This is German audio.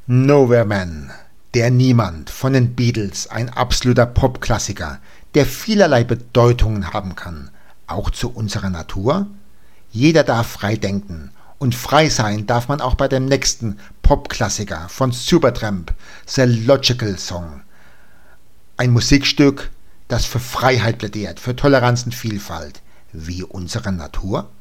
Nowhere Man, der Niemand von den Beatles, ein absoluter Popklassiker, der vielerlei Bedeutungen haben kann, auch zu unserer Natur? Jeder darf frei denken und frei sein darf man auch bei dem nächsten Popklassiker von Supertramp, The Logical Song. Ein Musikstück, das für Freiheit plädiert, für Toleranz und Vielfalt, wie unsere Natur?